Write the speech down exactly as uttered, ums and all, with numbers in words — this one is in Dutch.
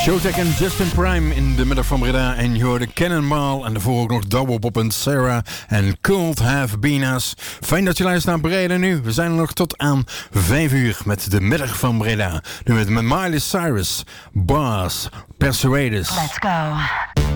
Showtek en Justin Prime in de middag van Breda. En je hoorde Cannonball en daarvoor ook nog Double Pop en Sarah en Cold Have Been Us. Fijn dat je luistert naar Breda nu. We zijn er nog tot aan vijf uur met de middag van Breda. Nu met Miley Cyrus, Bars, Persuaders. Let's go.